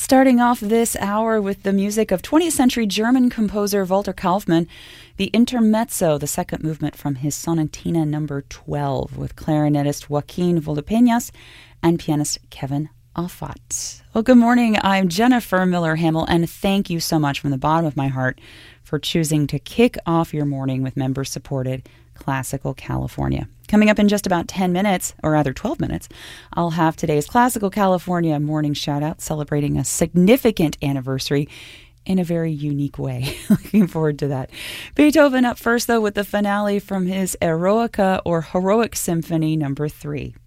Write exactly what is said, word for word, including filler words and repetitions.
Starting off this hour with the music of twentieth century German composer Walter Kaufmann, the Intermezzo, the second movement from his Sonatina number twelve, with clarinetist Joaquin Valdepeñas and pianist Kevin Offat. Well, good morning. I'm Jennifer Miller-Hamill, and thank you so much from the bottom of my heart for choosing to kick off your morning with member-supported Classical California. Coming up in just about ten minutes, or rather twelve minutes, I'll have today's Classical California morning shout-out celebrating a significant anniversary in a very unique way. Looking forward to that. Beethoven up first, though, with the finale from his Eroica, or Heroic Symphony number three.